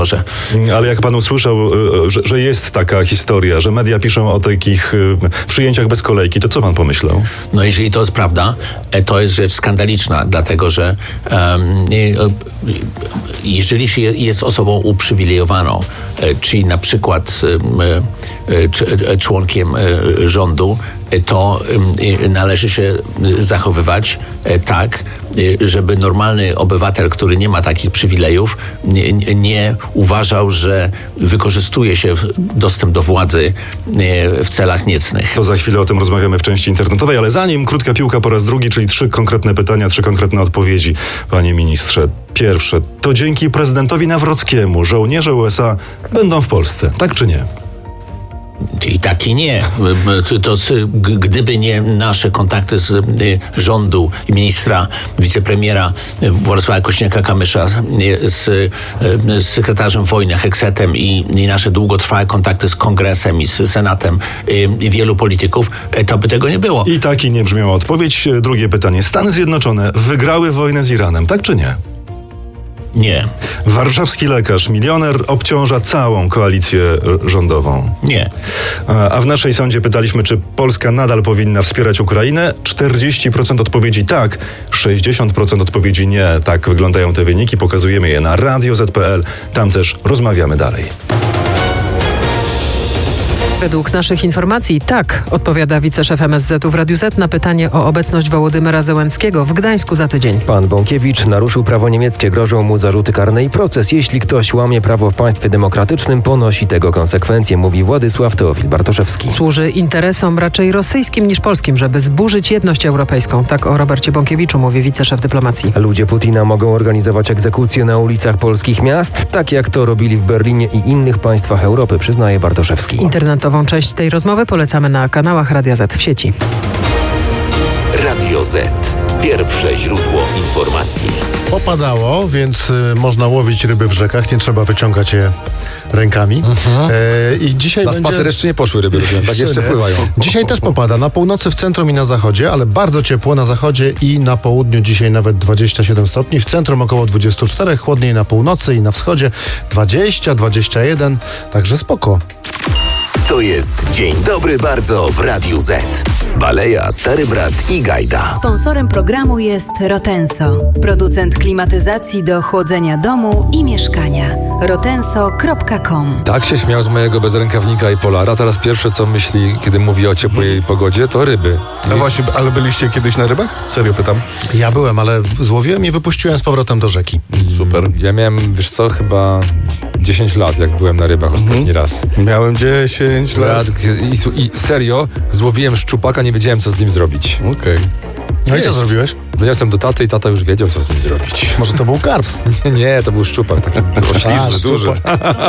Ale jak pan usłyszał, że jest taka historia, że media piszą o takich przyjęciach bez kolejki, to co pan pomyślał? No jeżeli to jest prawda, to jest rzecz skandaliczna, dlatego że jeżeli się jest osobą uprzywilejowaną, czyli na przykład członkiem rządu, to należy się zachowywać tak, żeby normalny obywatel, który nie ma takich przywilejów, nie uważał, że wykorzystuje się dostęp do władzy w celach niecnych. To za chwilę o tym rozmawiamy w części internetowej, ale zanim krótka piłka po raz drugi, czyli 3 konkretne pytania, 3 konkretne odpowiedzi, panie ministrze. Pierwsze, to dzięki prezydentowi Nawrockiemu żołnierze USA będą w Polsce, tak czy nie? I tak i nie. Gdyby nie nasze kontakty z rządu i ministra, wicepremiera Władysława Kosiniaka-Kamysza z sekretarzem wojny Heksetem i nasze długotrwałe kontakty z Kongresem i z Senatem i wielu polityków, to by tego nie było. I tak i nie brzmiała odpowiedź. Drugie pytanie. Stany Zjednoczone wygrały wojnę z Iranem, tak czy nie? Nie. Warszawski lekarz, milioner, obciąża całą koalicję rządową. Nie. A w naszej sądzie pytaliśmy, czy Polska nadal powinna wspierać Ukrainę. 40% odpowiedzi tak, 60% odpowiedzi nie. Tak wyglądają te wyniki. Pokazujemy je na Radio Z.pl. Tam też rozmawiamy dalej. Według naszych informacji tak, odpowiada wiceszef MSZ-u w Radiu Z na pytanie o obecność Wołodymyra Zełenskiego w Gdańsku za tydzień. Pan Bąkiewicz naruszył prawo niemieckie, grożą mu zarzuty karne i proces. Jeśli ktoś łamie prawo w państwie demokratycznym, ponosi tego konsekwencje, mówi Władysław Teofil Bartoszewski. Służy interesom raczej rosyjskim niż polskim, żeby zburzyć jedność europejską. Tak o Robercie Bąkiewiczu mówi wiceszef dyplomacji. Ludzie Putina mogą organizować egzekucje na ulicach polskich miast, tak jak to robili w Berlinie i innych państwach Europy, przyznaje Bartoszewski. Internetową część tej rozmowy polecamy na kanałach Radia Z w sieci. Radio Z. Pierwsze źródło informacji. Popadało, więc można łowić ryby w rzekach, nie trzeba wyciągać je rękami. I dzisiaj na spacer jeszcze nie poszły ryby, tak jeszcze pływają. Dzisiaj też popada, na północy, w centrum i na zachodzie, ale bardzo ciepło na zachodzie i na południu, dzisiaj nawet 27 stopni, w centrum około 24, chłodniej na północy i na wschodzie 20, 21, także spoko. To jest Dzień Dobry Bardzo w Radiu Z. Baleja, Stary Brat i Gajda. Sponsorem programu jest Rotenso, producent klimatyzacji do chłodzenia domu i mieszkania. Rotenso.com. Tak się śmiał z mojego bezrękawnika i polara. Teraz pierwsze, co myśli, kiedy mówi o ciepłej pogodzie, to ryby. No właśnie, ale byliście kiedyś na rybach? Serio pytam. Ja byłem, ale złowiłem i wypuściłem z powrotem do rzeki. Super. Ja miałem, wiesz co, chyba 10 lat, jak byłem na rybach ostatni raz. Miałem 10 lat. I serio, złowiłem szczupaka, nie wiedziałem, co z nim zrobić. Okej. No i co zrobiłeś? Zaniosłem do taty i tata już wiedział, co z nim zrobić. Może to był karp? Nie, to był szczupak, taki oślizny, duży.